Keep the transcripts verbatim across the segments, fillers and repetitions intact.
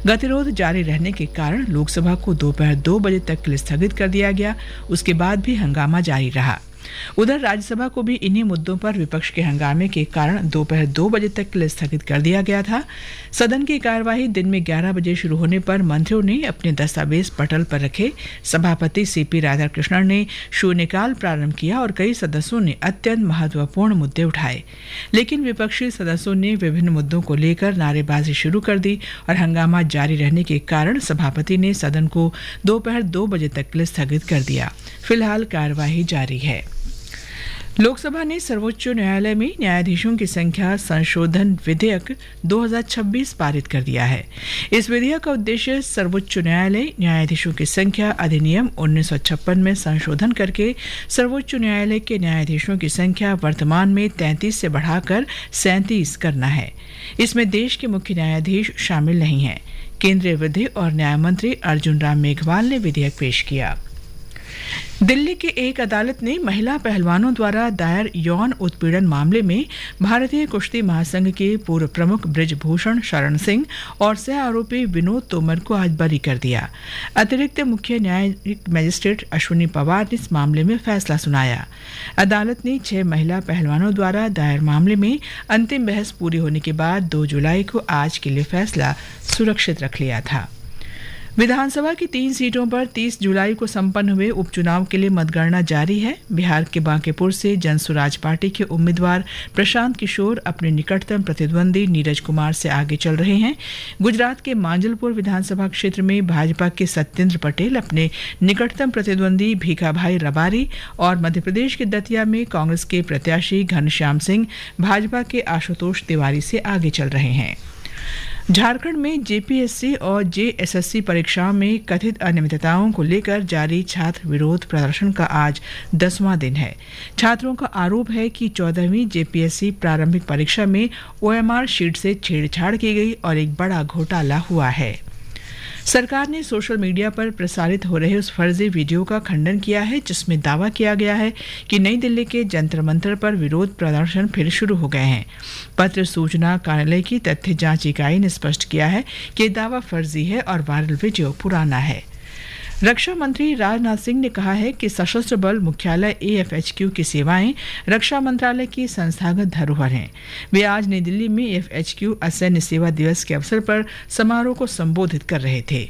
गतिरोध जारी रहने के कारण लोकसभा को दोपहर दो बजे तक के लिए स्थगित कर दिया गया। उसके बाद भी हंगामा जारी रहा। उधर राज्यसभा को भी इन्हीं मुद्दों पर विपक्ष के हंगामे के कारण दोपहर दो बजे तक के लिए स्थगित कर दिया गया था। सदन की कार्यवाही दिन में ग्यारह बजे शुरू होने पर मंत्रियों ने अपने दस्तावेज पटल पर रखे। सभापति सीपी राधाकृष्णन ने शून्यकाल प्रारंभ किया और कई सदस्यों ने अत्यंत महत्वपूर्ण मुद्दे उठाए, लेकिन विपक्षी सदस्यों ने विभिन्न मुद्दों को लेकर नारेबाजी शुरू कर दी और हंगामा जारी रहने के कारण सभापति ने सदन को दोपहर दो बजे तक के लिए स्थगित कर दिया। फिलहाल कार्यवाही जारी है। लोकसभा ने सर्वोच्च न्यायालय में न्यायाधीशों की संख्या संशोधन विधेयक दो हज़ार छब्बीस पारित कर दिया है। इस विधेयक का उद्देश्य सर्वोच्च न्यायालय न्यायाधीशों की संख्या अधिनियम उन्नीस सौ छप्पन में संशोधन करके सर्वोच्च न्यायालय के न्यायाधीशों की संख्या वर्तमान में तैंतीस से बढ़ाकर सैंतीस करना है। इसमें देश के मुख्य न्यायाधीश शामिल नहीं हैं। केंद्रीय विधि और न्याय मंत्री अर्जुन राम मेघवाल ने विधेयक पेश किया। दिल्ली की एक अदालत ने महिला पहलवानों द्वारा दायर यौन उत्पीड़न मामले में भारतीय कुश्ती महासंघ के पूर्व प्रमुख बृजभूषण शरण सिंह और सह आरोपी विनोद तोमर को आज बरी कर दिया। अतिरिक्त मुख्य न्यायिक मजिस्ट्रेट अश्विनी पवार ने इस मामले में फैसला सुनाया। अदालत ने छह महिला पहलवानों द्वारा दायर मामले में अंतिम बहस पूरी होने के बाद दो जुलाई को आज के लिए फैसला सुरक्षित रख लिया था। विधानसभा की तीन सीटों पर तीस जुलाई को संपन्न हुए उपचुनाव के लिए मतगणना जारी है। बिहार के बांकीपुर से जनसुराज पार्टी के उम्मीदवार प्रशांत किशोर अपने निकटतम प्रतिद्वंदी नीरज कुमार से आगे चल रहे हैं। गुजरात के मांजलपुर विधानसभा क्षेत्र में भाजपा के सत्येंद्र पटेल अपने निकटतम प्रतिद्वंदी भीखाभाई रबारी और मध्य प्रदेश के दतिया में कांग्रेस के प्रत्याशी घनश्याम सिंह भाजपा के आशुतोष तिवारी से आगे चल रहे हैं। झारखंड में जेपीएससी और जेएसएससी परीक्षाओं में कथित अनियमितताओं को लेकर जारी छात्र विरोध प्रदर्शन का आज दसवां दिन है। छात्रों का आरोप है कि चौदहवीं जेपीएससी प्रारंभिक परीक्षा में ओएमआर शीट से छेड़छाड़ की गई और एक बड़ा घोटाला हुआ है। सरकार ने सोशल मीडिया पर प्रसारित हो रहे उस फर्जी वीडियो का खंडन किया है जिसमें दावा किया गया है कि नई दिल्ली के जंतर मंतर पर विरोध प्रदर्शन फिर शुरू हो गए हैं। पत्र सूचना कार्यालय की तथ्य जांच इकाई ने स्पष्ट किया है कि दावा फर्जी है और वायरल वीडियो पुराना है। रक्षा मंत्री राजनाथ सिंह ने कहा है कि सशस्त्र बल मुख्यालय एएफएचक्यू की सेवाएं रक्षा मंत्रालय की संस्थागत धरोहर हैं। वे आज नई दिल्ली में एएफएचक्यू असैन्य सेवा दिवस के अवसर पर समारोह को संबोधित कर रहे थे।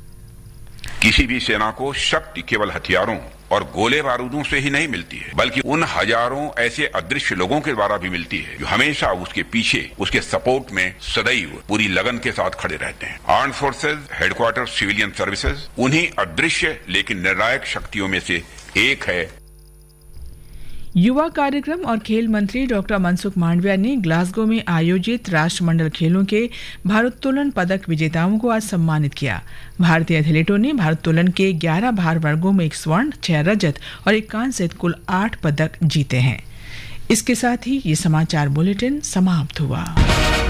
किसी भी सेना को शक्ति केवल हथियारों और गोले बारूदों से ही नहीं मिलती है, बल्कि उन हजारों ऐसे अदृश्य लोगों के द्वारा भी मिलती है जो हमेशा उसके पीछे, उसके सपोर्ट में सदैव पूरी लगन के साथ खड़े रहते हैं। Armed forces, headquarter civilian services उन्हीं अदृश्य लेकिन निर्णायक शक्तियों में से एक है। युवा कार्यक्रम और खेल मंत्री डॉक्टर मनसुख मांडविया ने ग्लासगो में आयोजित राष्ट्रमंडल खेलों के भारोत्तोलन पदक विजेताओं को आज सम्मानित किया। भारतीय एथलीटों ने भारोत्तोलन के ग्यारह भार वर्गों में एक स्वर्ण, छह रजत और एक कांस्य सहित कुल आठ पदक जीते हैं। इसके साथ ही ये समाचार बुलेटिन समाप्त हुआ।